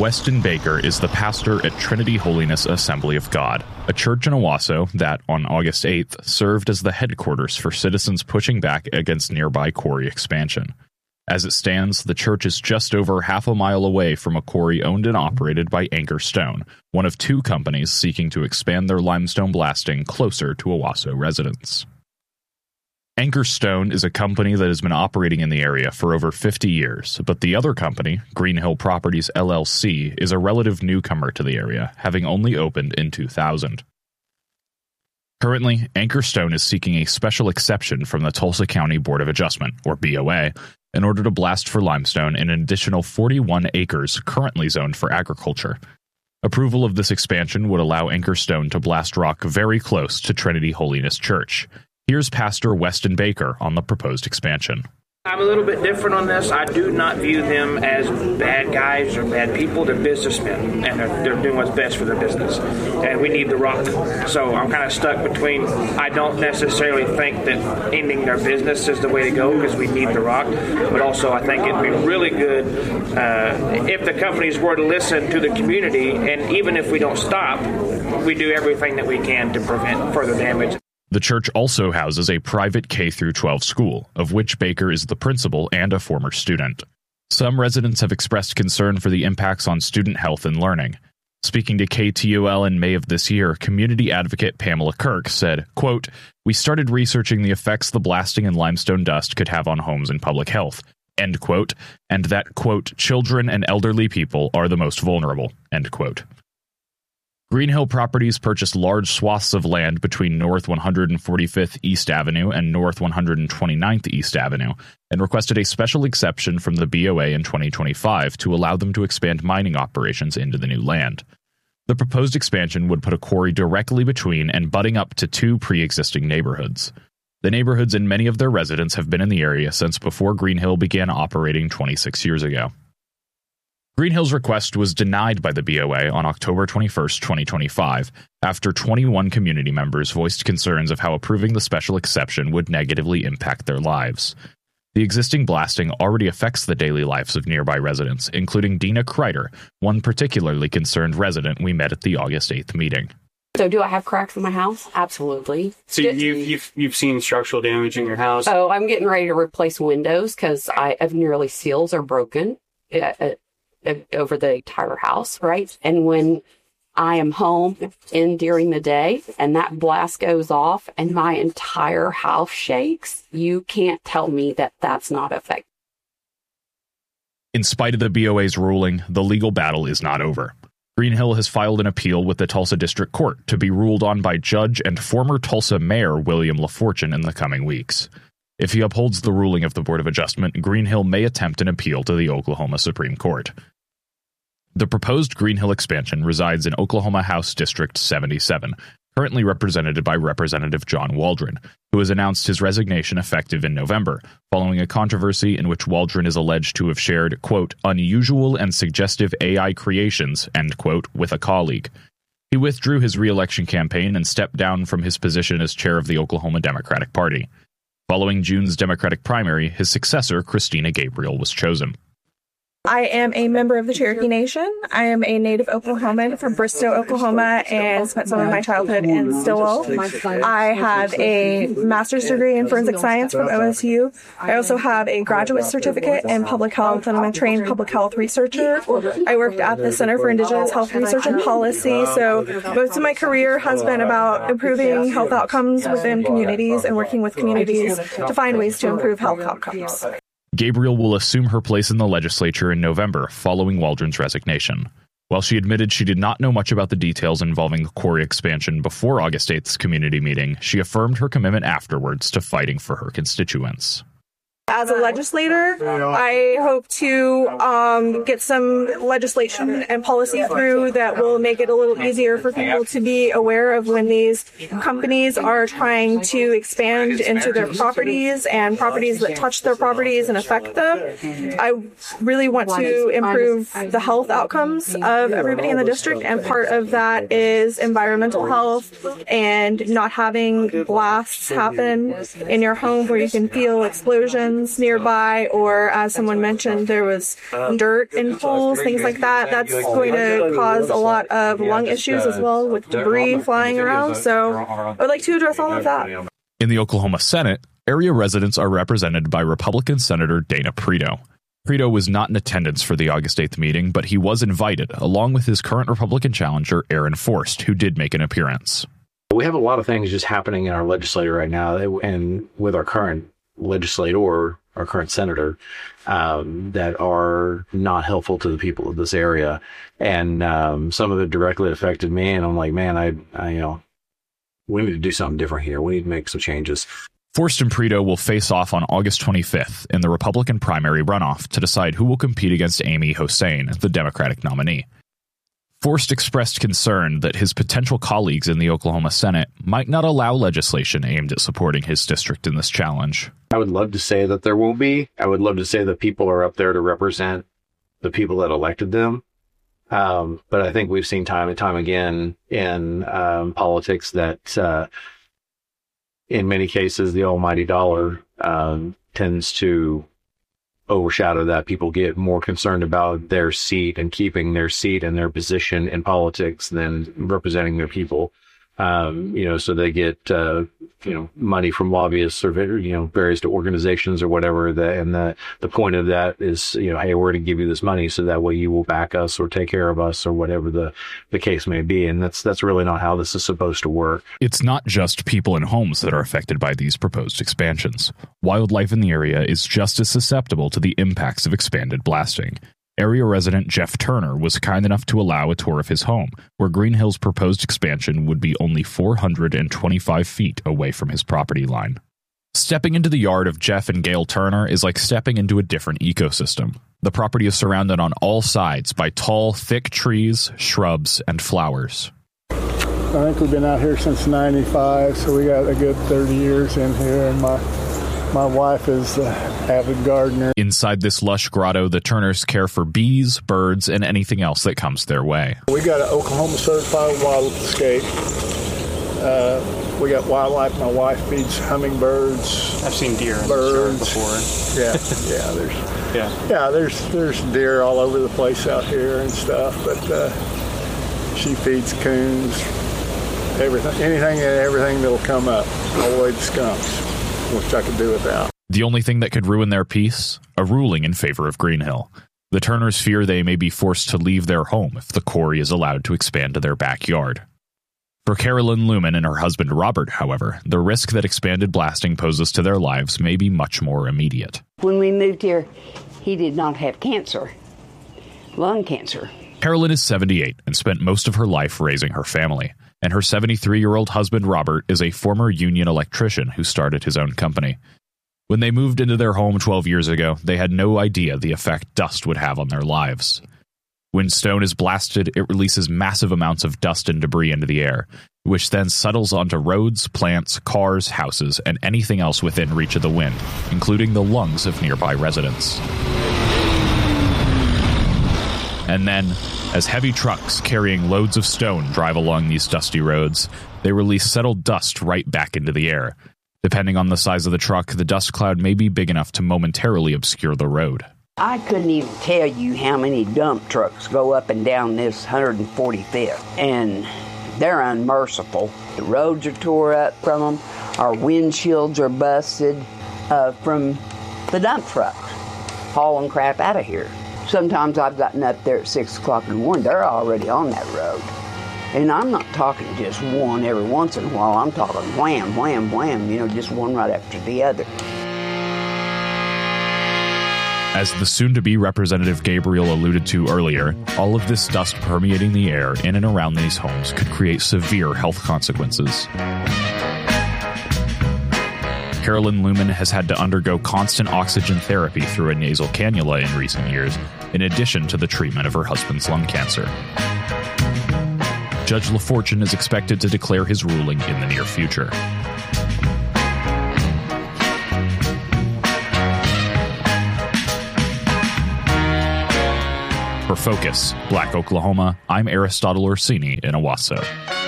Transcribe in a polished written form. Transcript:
Weston Baker is the pastor at Trinity Holiness Assembly of God, a church in Owasso that, on August 8th, served as the headquarters for citizens pushing back against nearby quarry expansion. As it stands, the church is just over half a mile away from a quarry owned and operated by Anchor Stone, one of two companies seeking to expand their limestone blasting closer to Owasso residents. Anchor Stone is a company that has been operating in the area for over 50 years, but the other company, Greenhill Properties LLC, is a relative newcomer to the area, having only opened in 2000. Currently, Anchor Stone is seeking a special exception from the Tulsa County Board of Adjustment, or BOA, in order to blast for limestone in an additional 41 acres currently zoned for agriculture. Approval of this expansion would allow Anchor Stone to blast rock very close to Trinity Holiness Church. Here's Pastor Weston Baker on the proposed expansion. I'm a little bit different on this. I do not view them as bad guys or bad people. They're businessmen, and they're doing what's best for their business. And we need the rock. So I'm kind of stuck between, I don't necessarily think that ending their business is the way to go because we need the rock. But also I think it'd be really good if the companies were to listen to the community, and even if we don't stop, we do everything that we can to prevent further damage. The church also houses a private K-12 school, of which Baker is the principal and a former student. Some residents have expressed concern for the impacts on student health and learning. Speaking to KTUL in May of this year, community advocate Pamela Kirk said, quote, "We started researching the effects the blasting and limestone dust could have on homes and public health, end quote, and that, quote, children and elderly people are the most vulnerable, end quote." Greenhill Properties purchased large swaths of land between North 145th East Avenue and North 129th East Avenue, and requested a special exception from the BOA in 2025 to allow them to expand mining operations into the new land. The proposed expansion would put a quarry directly between and butting up to two pre-existing neighborhoods. The neighborhoods and many of their residents have been in the area since before Greenhill began operating 26 years ago. Greenhill's request was denied by the BOA on October 21, 2025, after 21 community members voiced concerns of how approving the special exception would negatively impact their lives. The existing blasting already affects the daily lives of nearby residents, including Dina Kreider, one particularly concerned resident we met at the August 8th meeting. So do I have cracks in my house? Absolutely. So you've seen structural damage in your house? Oh, I'm getting ready to replace windows because nearly seals are broken over the entire house, right? And when I am home during the day and that blast goes off and my entire house shakes, you can't tell me that that's not effective. In spite of the BOA's ruling, the legal battle is not over. Greenhill has filed an appeal with the Tulsa District Court to be ruled on by Judge and former Tulsa Mayor William LaFortune in the coming weeks. If he upholds the ruling of the Board of Adjustment, Greenhill may attempt an appeal to the Oklahoma Supreme Court. The proposed Greenhill expansion resides in Oklahoma House District 77, currently represented by Representative John Waldron, who has announced his resignation effective in November, following a controversy in which Waldron is alleged to have shared, quote, unusual and suggestive AI creations, end quote, with a colleague. He withdrew his re-election campaign and stepped down from his position as chair of the Oklahoma Democratic Party. Following June's Democratic primary, his successor, Christina Gabriel, was chosen. I am a member of the Cherokee Nation. I am a native Oklahoman from Bristow, Oklahoma, and spent some of my childhood in Stillwell. I have a master's degree in forensic science from OSU. I also have a graduate certificate in public health, and I'm a trained public health researcher. I worked at the Center for Indigenous Health Research and Policy, so most of my career has been about improving health outcomes within communities and working with communities to find ways to improve health outcomes. Gabriel will assume her place in the legislature in November, following Waldron's resignation. While she admitted she did not know much about the details involving the quarry expansion before August 8th's community meeting, she affirmed her commitment afterwards to fighting for her constituents. As a legislator, I hope to get some legislation and policy through that will make it a little easier for people to be aware of when these companies are trying to expand into their properties and properties that touch their properties and affect them. I really want to improve the health outcomes of everybody in the district, and part of that is environmental health and not having blasts happen in your home where you can feel explosions homes nearby, or as someone mentioned, there was dirt in holes, things like that. That's going to cause a lot of lung issues as well, with debris flying around. So I would like to address all of that. In the Oklahoma Senate, area residents are represented by Republican Senator Dana Preto. Preto was not in attendance for the August 8th meeting, but he was invited, along with his current Republican challenger, Aaron Forst, who did make an appearance. We have a lot of things just happening in our legislature right now, and with our current legislator, our current senator, that are not helpful to the people of this area. And some of it directly affected me, and I'm like, man, I we need to do something different here. We need to make some changes. Forst and Preto will face off on August 25th in the Republican primary runoff to decide who will compete against Amy Hossain, the Democratic nominee. Forst expressed concern that his potential colleagues in the Oklahoma Senate might not allow legislation aimed at supporting his district in this challenge. I would love to say that there will be. I would love to say that people are up there to represent the people that elected them. But I think we've seen time and time again in politics that in many cases the almighty dollar tends to overshadow that. People get more concerned about their seat and keeping their seat and their position in politics than representing their people. So they get, money from lobbyists or, various organizations or whatever. And the point of that is, hey, we're going to give you this money so that way you will back us or take care of us or whatever the case may be. And that's really not how this is supposed to work. It's not just people and homes that are affected by these proposed expansions. Wildlife in the area is just as susceptible to the impacts of expanded blasting. Area resident Jeff Turner was kind enough to allow a tour of his home, where Green Hill's proposed expansion would be only 425 feet away from his property line. Stepping into the yard of Jeff and Gail Turner is like stepping into a different ecosystem. The property is surrounded on all sides by tall, thick trees, shrubs, and flowers. I think we've been out here since '95, so we got a good 30 years in here, and my wife is an avid gardener. Inside this lush grotto, the Turners care for bees, birds, and anything else that comes their way. We got an Oklahoma certified wild escape. We got wildlife. My wife feeds hummingbirds. I've seen deer in birds this yard before. There's deer all over the place out here and stuff. But she feeds coons, anything and everything that'll come up, all the way to skunks, which I could do without. The only thing that could ruin their peace? A ruling in favor of Green Hill. The Turners fear they may be forced to leave their home if the quarry is allowed to expand to their backyard. For Carolyn Lumen and her husband Robert, however, the risk that expanded blasting poses to their lives may be much more immediate. When we moved here, he did not have cancer, lung cancer. Carolyn is 78 and spent most of her life raising her family. And her 73-year-old husband, Robert, is a former union electrician who started his own company. When they moved into their home 12 years ago, they had no idea the effect dust would have on their lives. When stone is blasted, it releases massive amounts of dust and debris into the air, which then settles onto roads, plants, cars, houses, and anything else within reach of the wind, including the lungs of nearby residents. And then, as heavy trucks carrying loads of stone drive along these dusty roads, they release settled dust right back into the air. Depending on the size of the truck, the dust cloud may be big enough to momentarily obscure the road. I couldn't even tell you how many dump trucks go up and down this 145th, and they're unmerciful. The roads are tore up from them. Our windshields are busted from the dump trucks hauling crap out of here. Sometimes I've gotten up there at 6 o'clock in the morning. They're already on that road. And I'm not talking just one every once in a while. I'm talking wham, wham, wham, just one right after the other. As the soon-to-be Representative Gabriel alluded to earlier, all of this dust permeating the air in and around these homes could create severe health consequences. Carolyn Lumen has had to undergo constant oxygen therapy through a nasal cannula in recent years, in addition to the treatment of her husband's lung cancer. Judge LaFortune is expected to declare his ruling in the near future. For Focus, Black Oklahoma, I'm Aristotle Orsini in Owasso.